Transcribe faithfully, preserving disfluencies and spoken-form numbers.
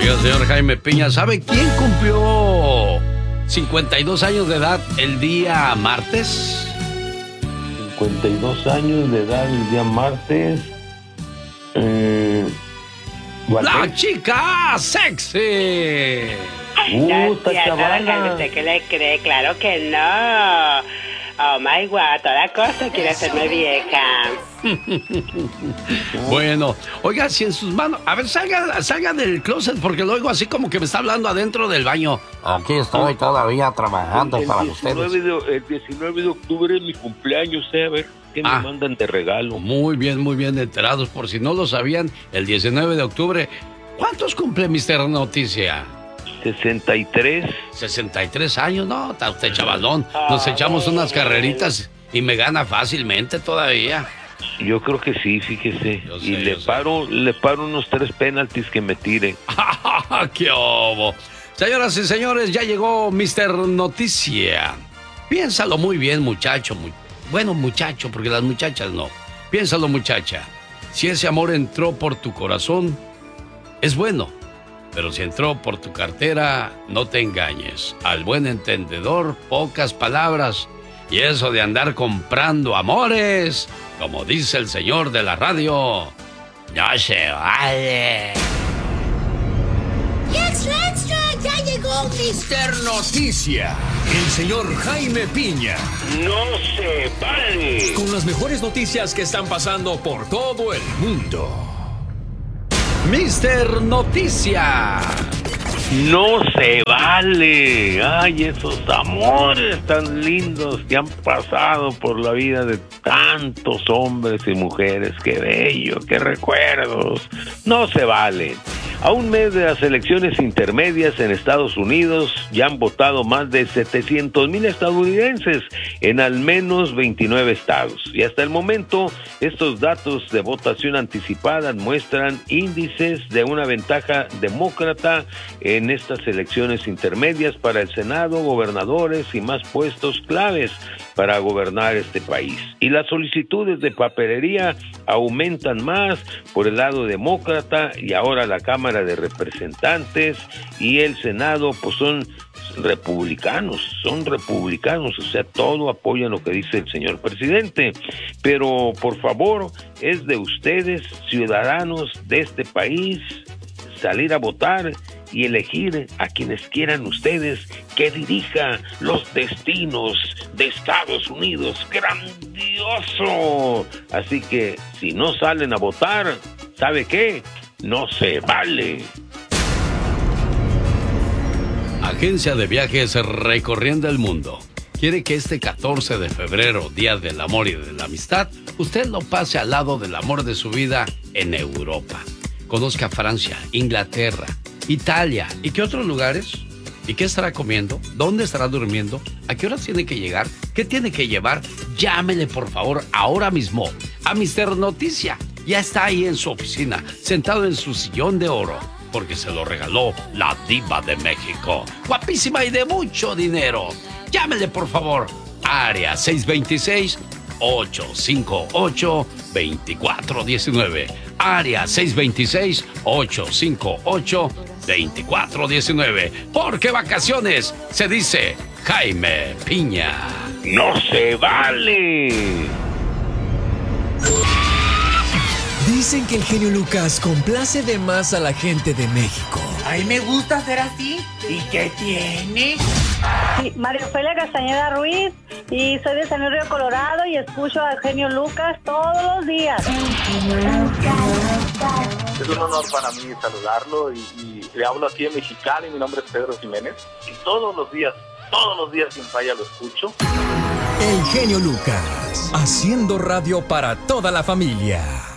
Oiga, señor Jaime Piña, ¿sabe quién cumplió cincuenta y dos años de edad el día martes? cincuenta y dos años de edad el día martes. Eh, ¡La chica sexy! Uh, no, ya no, ¿usted qué le cree? Claro que no. Oh my God, toda cosa quiere hacerme vieja. Bueno, oiga, si en sus manos... A ver, salga, salga del closet porque lo oigo así como que me está hablando adentro del baño. Aquí estoy todavía trabajando el, el para diecinueve ustedes. De, el diecinueve de octubre es mi cumpleaños, eh, a ver qué Ah. me mandan de regalo. Muy bien, muy bien enterados. Por si no lo sabían, el diecinueve de octubre... ¿Cuántos cumple mister Noticia? sesenta y tres. sesenta y tres años, no, está usted chavalón. Nos echamos unas carreritas y me gana fácilmente todavía. Yo creo que sí, fíjese. Yo sé, y le yo sé. paro, le paro unos tres penaltis que me tire. ¡Qué obo! Señoras y señores, ya llegó mister Noticia. Piénsalo muy bien, muchacho. Muy... Bueno, muchacho, porque las muchachas no. Piénsalo, muchacha. Si ese amor entró por tu corazón, es bueno. Pero si entró por tu cartera, no te engañes. Al buen entendedor, pocas palabras. Y eso de andar comprando amores, como dice el señor de la radio, no se vale. ¡Extra, extra! ¡Ya llegó mister Noticia! El señor Jaime Piña. ¡No se vale! Con las mejores noticias que están pasando por todo el mundo. mister Noticia. ¡No se vale! ¡Ay, esos amores tan lindos que han pasado por la vida de tantos hombres y mujeres! ¡Qué bello! ¡Qué recuerdos! ¡No se vale! A un mes de las elecciones intermedias en Estados Unidos, ya han votado más de setecientos mil estadounidenses en al menos veintinueve estados. Y hasta el momento, estos datos de votación anticipada muestran índices de una ventaja demócrata en estas elecciones intermedias para el Senado, gobernadores y más puestos claves para gobernar este país. Y las solicitudes de papelería aumentan más por el lado demócrata, y ahora la Cámara de Representantes y el Senado pues son republicanos, son republicanos, o sea, todo apoyan lo que dice el señor presidente. Pero por favor, es de ustedes, ciudadanos de este país, salir a votar y elegir a quienes quieran ustedes que dirija los destinos de Estados Unidos. ¡Grandioso! Así que si no salen a votar, ¿sabe qué? No se vale. Agencia de viajes recorriendo el mundo. Quiere que este catorce de febrero, Día del Amor y de la Amistad, usted lo pase al lado del amor de su vida en Europa. Conozca Francia, Inglaterra, Italia. ¿Y qué otros lugares? ¿Y qué estará comiendo? ¿Dónde estará durmiendo? ¿A qué horas tiene que llegar? ¿Qué tiene que llevar? Llámele, por favor, ahora mismo a mister Noticia. Ya está ahí en su oficina, sentado en su sillón de oro, porque se lo regaló la diva de México. Guapísima y de mucho dinero. Llámele, por favor. Área seis dos seis, ocho cinco ocho, dos cuatro uno nueve. Área seis dos seis, ocho cinco ocho, dos cuatro uno nueve. Porque vacaciones se dice Jaime Piña. ¡No se vale! Dicen que el genio Lucas complace de más a la gente de México. A mí me gusta ser así. ¿Y qué tiene? Sí, María Ofelia Castañeda Ruiz, y soy de San Luis Río Colorado y escucho al genio Lucas todos los días. Es un honor para mí saludarlo y, y le hablo aquí en Mexicali. Mi nombre es Pedro Jiménez y todos los días, todos los días sin falla lo escucho. El genio Lucas, haciendo radio para toda la familia.